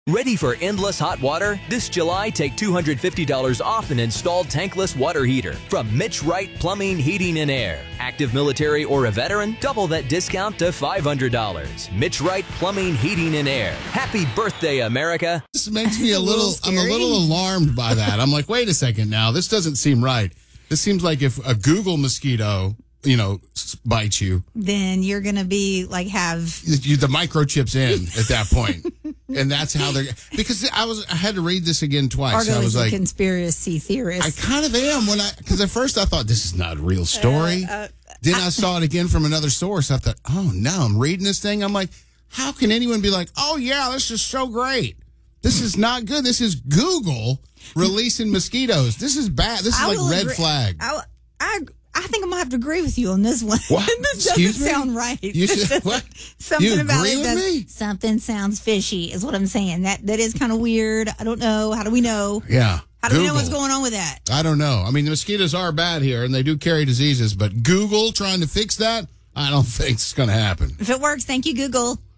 Ready for endless hot water? This July, take $250 off an installed tankless water heater from Mitch Wright Plumbing, Heating, and Air. Active military or a veteran? Double that discount to $500. Mitch Wright Plumbing, Heating, and Air. Happy birthday, America. This makes me I'm a little alarmed by that. I'm like, wait a second now. This doesn't seem right. This seems like if a Google mosquito, bites you, then you're going to be like the microchips in at that point. And that's how they're, because I had to read this again twice. Argo I was is like, a conspiracy theorist. I kind of am because at first I thought this is not a real story. Then I saw it again from another source. I thought, oh, now I'm reading this thing. I'm like, how can anyone be like, oh, yeah, this is so great. This is not good. This is Google releasing mosquitoes. This is bad. This is like red flag. I think I'm going to have to agree with you on this one. What? This doesn't sound right. What? Something you about agree it with me? Something sounds fishy is what I'm saying. That is kind of weird. I don't know. How do we know? Yeah. How do we know what's going on with that? I don't know. I mean, the mosquitoes are bad here, and they do carry diseases, but Google trying to fix that, I don't think it's going to happen. If it works, thank you, Google.